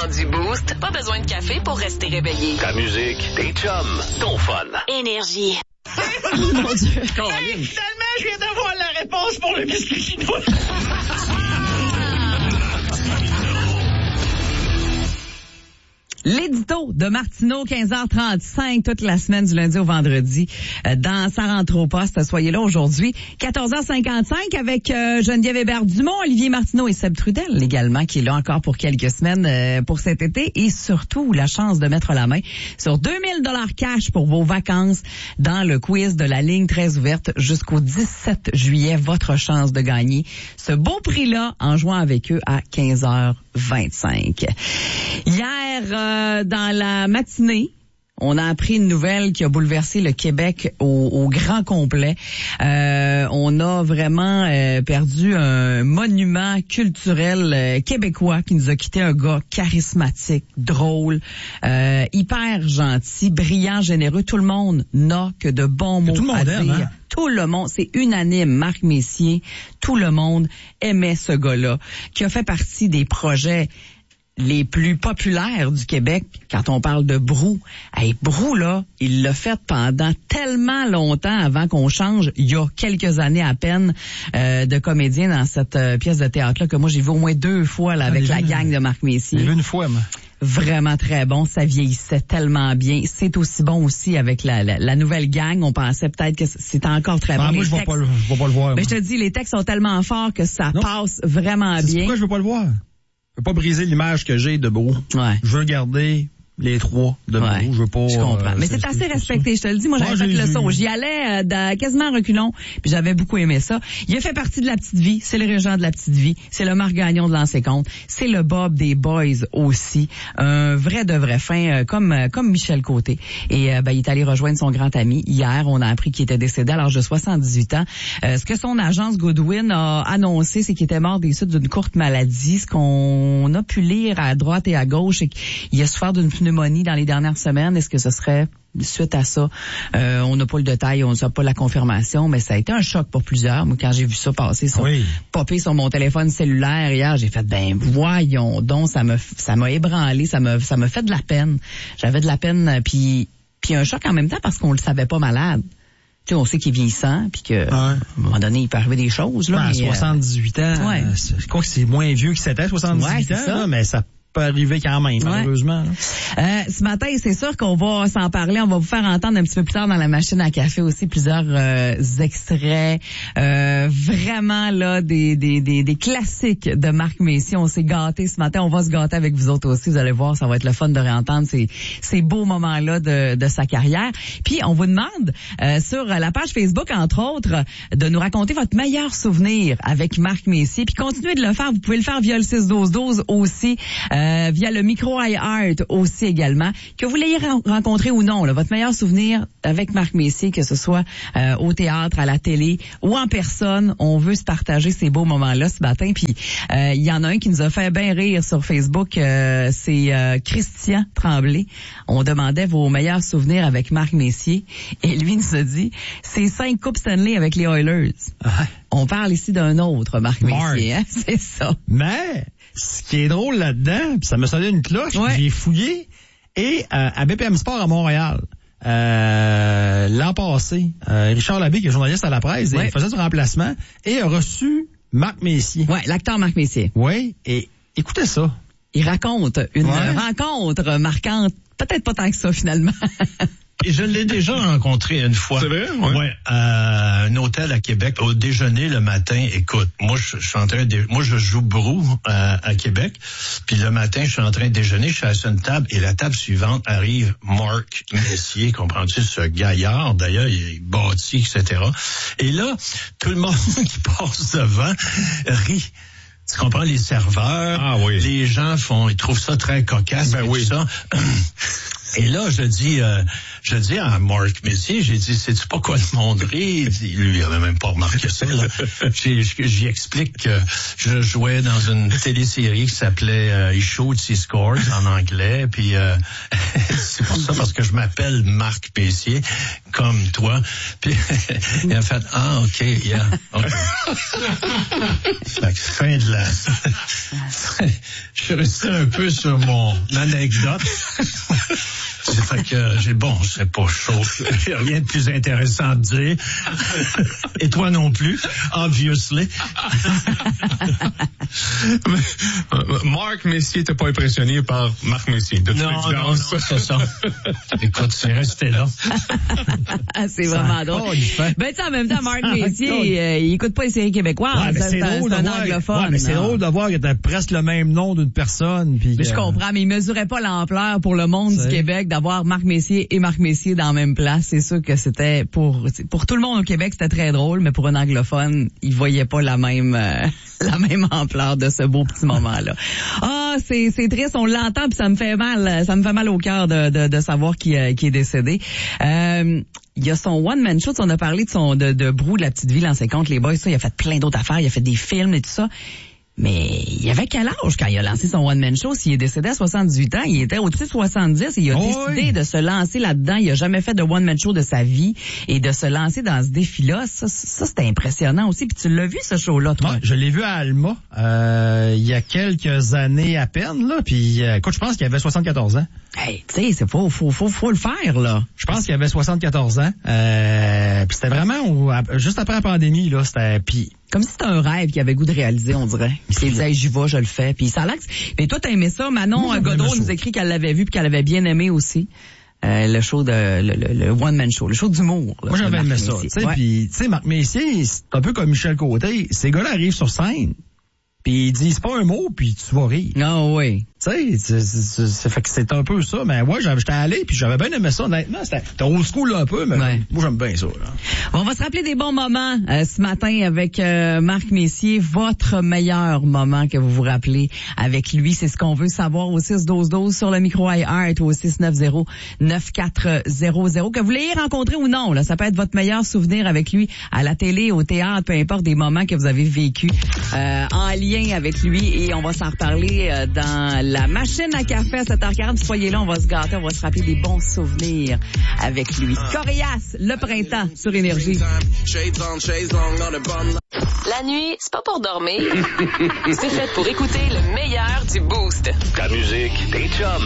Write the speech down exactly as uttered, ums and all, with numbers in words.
du Boost, pas besoin de café pour rester réveillé. Ta musique, tes chums, ton fun. Énergie. Mon Dieu. Hey, finalement, je viens d'avoir la réponse pour le biscuit chinois. L'édito de Martineau, quinze heures trente-cinq, toute la semaine du lundi au vendredi, euh, dans sa rentre au poste. Soyez là aujourd'hui, quatorze heures cinquante-cinq, avec euh, Geneviève Hébert-Dumont, Olivier Martineau et Seb Trudel également, qui est là encore pour quelques semaines euh, pour cet été. Et surtout, la chance de mettre la main sur deux mille dollars cash pour vos vacances dans le quiz de la ligne très ouverte jusqu'au dix-sept juillet. Votre chance de gagner ce beau prix-là en jouant avec eux à quinze heures vingt-cinq. Hier, euh, dans la matinée, on a appris une nouvelle qui a bouleversé le Québec au, au grand complet. Euh, on a vraiment euh, perdu un monument culturel euh, québécois qui nous a quitté, un gars charismatique, drôle, euh, hyper gentil, brillant, généreux. Tout le monde n'a que de bons mots tout le monde à aime, dire. hein? Tout le monde, c'est unanime, Marc Messier, tout le monde aimait ce gars-là, qui a fait partie des projets les plus populaires du Québec quand on parle de Brou. Hey, Brou, là, il l'a fait pendant tellement longtemps avant qu'on change, il y a quelques années à peine, euh, de comédien dans cette euh, pièce de théâtre-là que moi j'ai vu au moins deux fois là, avec la gang de Marc Messier. J'ai vu une fois, moi. Vraiment très bon, ça vieillissait tellement bien. C'est aussi bon aussi avec la, la, la nouvelle gang. On pensait peut-être que c'était encore très bon. Ah, moi, Les je ne vais textes... pas, je vais pas le voir. Mais moi. je te dis, les textes sont tellement forts que ça Non. passe vraiment C'est bien. pourquoi je veux pas le voir. Je veux pas briser l'image que j'ai de Brou. Ouais. Je veux garder les trois de Ouais, Brou. Je veux pas. je comprends. euh, Mais c'est assez respecté, je te le dis. Moi, j'avais Moi, fait j'ai- le saut. j'ai- J'y allais euh, de, quasiment reculons, puis j'avais beaucoup aimé ça. Il a fait partie de La Petite Vie. C'est le régent de La Petite Vie. C'est le Marc Gagnon de Lancer Compte. C'est le Bob des Boys aussi. Un vrai de vrai fin, euh, comme euh, comme Michel Côté. Et euh, ben, il est allé rejoindre son grand ami. Hier, on a appris qu'il était décédé à l'âge de soixante-dix-huit ans. Euh, ce que son agence Goodwin a annoncé, c'est qu'il était mort des suites d'une courte maladie. Ce qu'on a pu lire à droite et à gauche, c'est qu'il a souffert d'une pneumonie dans les dernières semaines. Est-ce que ce serait suite à ça? Euh, on n'a pas le détail, on n'a pas la confirmation, mais ça a été un choc pour plusieurs. Moi, quand j'ai vu ça passer, ça Oui. popper sur mon téléphone cellulaire hier, j'ai fait, ben voyons donc, ça me ça m'a ébranlé, ça me ça me fait de la peine. J'avais de la peine, puis puis un choc en même temps parce qu'on le savait pas malade. Tu sais, on sait qu'il est vieillissant, puis que Ouais. à un moment donné, il peut arriver des choses là. Ben, à mais, euh, soixante-dix-huit ans, ouais. euh, c'est- je crois que c'est moins vieux que c'était, soixante-dix-huit Ouais, c'est ans, ça. là, mais ça peut arriver quand même, malheureusement. là. Euh, ce matin, c'est sûr qu'on va s'en parler. On va vous faire entendre un petit peu plus tard dans la machine à café aussi plusieurs euh, extraits, euh, vraiment là des, des des des classiques de Marc Messier. On s'est gâtés ce matin. On va se gâter avec vous autres aussi. Vous allez voir, ça va être le fun de réentendre ces ces beaux moments-là de de sa carrière. Puis on vous demande euh, sur la page Facebook entre autres de nous raconter votre meilleur souvenir avec Marc Messier. Puis continuez de le faire. Vous pouvez le faire via le six douze douze aussi. Euh, via le micro iHeart aussi également, que vous l'ayez rencontré ou non, là, votre meilleur souvenir avec Marc Messier, que ce soit euh, au théâtre, à la télé ou en personne, on veut se partager ces beaux moments-là ce matin. Puis euh, il y en a un qui nous a fait bien rire sur Facebook, euh, c'est euh, Christian Tremblay. On demandait vos meilleurs souvenirs avec Marc Messier et lui nous a dit c'est cinq coupes Stanley avec les Oilers. Ah. On parle ici d'un autre Marc Marc. Messier, hein? C'est ça. Mais ce qui est drôle là-dedans, puis ça me sonnait une cloche, Ouais. j'ai fouillé, et euh, à B P M Sport à Montréal, euh, l'an passé, euh, Richard Labbé, qui est journaliste à la presse, Ouais. il faisait du remplacement, et a reçu Marc Messier. Ouais, l'acteur Marc Messier. Oui, et écoutez ça. Il raconte une Ouais. rencontre marquante, peut-être pas tant que ça finalement. Et je l'ai déjà rencontré une fois. C'est vrai? Ouais. Ouais, à un hôtel à Québec. Au déjeuner le matin, écoute, moi je, je suis en train de, moi je joue Brou à, à Québec. Puis le matin, je suis en train de déjeuner, je suis assis à une table et la table suivante arrive Marc Messier, comprends-tu, ce gaillard, d'ailleurs, il est bâti, et cetera. Et là, tout le monde qui passe devant rit. Tu comprends, les serveurs, Ah oui. les gens font, ils trouvent ça très cocasse, Ben et oui. tout ça. Et là, je dis, euh, je dis à Marc Messier, j'ai dit, sais-tu pas quoi le monde rit? Il dit, lui, il avait même pas remarqué ça, là. J'ai, j'y explique que je jouais dans une télésérie qui s'appelait euh, He Shoots, He Scores en anglais, puis euh, c'est pour ça, parce que je m'appelle Marc Messier, comme toi. Puis il a fait, ah, OK, yeah, OK. Fait que fin de la... Je suis resté un peu sur mon anecdote. C'est fait que j'ai bon, c'est pas chaud. J'ai rien de plus intéressant à dire. Et toi non plus, obviously. Marc Messier t'es pas impressionné par Marc Messier. De non, non, non, c'est ça. Écoute, c'est resté là. C'est vraiment drôle. Ben, tu sais, en même temps, Marc Messier, euh, il écoute pas les séries québécoises. Ouais, mais ça, c'est, c'est, drôle c'est un voir, anglophone. ouais, mais c'est drôle de voir que t'as presque le même nom d'une personne. Puis, mais je euh, comprends, mais il mesurait pas l'ampleur pour le monde du Québec d'avoir Marc Messier et Marc Messier dans la même place. C'est sûr que c'était pour pour tout le monde au Québec, c'était très drôle, mais pour un anglophone, il voyait pas la même euh, la même ampleur de ce beau petit moment-là. Ah, c'est c'est triste, on l'entend puis ça me fait mal, ça me fait mal au cœur de de, de savoir qui euh, qui est décédé. Euh, il y a son one man show, on a parlé de son de, de Brou de la petite ville en cinquante les boys, ça, il a fait plein d'autres affaires, il a fait des films et tout ça. Mais il avait quel âge quand il a lancé son one-man show? S'il est décédé à soixante-dix-huit ans, il était au-dessus de soixante-dix et il a oh décidé oui. de se lancer là-dedans. Il a jamais fait de one-man show de sa vie et de se lancer dans ce défi-là. Ça, ça c'était impressionnant aussi. Puis tu l'as vu, ce show-là, toi? Ouais, je l'ai vu à Alma euh, il y a quelques années à peine. Là. Puis, euh, écoute, je pense qu'il avait soixante-quatorze ans. Hey, tu sais, c'est faut, faut, faut, faut le faire, là. Je pense qu'il avait soixante-quatorze ans. Euh, puis c'était vraiment au, juste après la pandémie, là. C'était puis. Comme si c'était un rêve qu'il avait goût de réaliser, on dirait. Il s'est dit, hey, j'y vais, je le fais. Puis ça a l'air que... Mais toi, t'as aimé ça. Manon oui, Godreau nous écrit qu'elle l'avait vu puis qu'elle avait bien aimé aussi. Euh, le show de le, le, le one man show, le show d'humour. Là, moi j'avais aimé ça. Tu sais, puis tu sais, Marc Messier, c'est un peu comme Michel Côté. Ces gars-là arrivent sur scène, puis ils disent pas un mot, puis tu vas rire. Non, oui. Tu sais, c'est, c'est, c'est, fait que c'est un peu ça. Mais ouais, j'étais allé, puis j'avais bien aimé ça. Honnêtement, c'était, c'était old school là, un peu, mais ouais. Moi j'aime bien ça. Là. On va se rappeler des bons moments euh, ce matin avec euh, Marc Messier. Votre meilleur moment que vous vous rappelez avec lui, c'est ce qu'on veut savoir au six douze douze sur le micro iHeart ou au six neuf zéro neuf quatre zéro zéro. Que vous l'ayez rencontré ou non, là, ça peut être votre meilleur souvenir avec lui à la télé, au théâtre, peu importe des moments que vous avez vécu euh, en lien avec lui. Et on va s'en reparler euh, dans la machine à café à sept heures quarante. Soyez là, on va se gâter, on va se rappeler des bons souvenirs avec lui. Corias, le printemps sur Énergie. La nuit, c'est pas pour dormir. C'est fait pour écouter le meilleur du Boost. Ta musique, tes chums,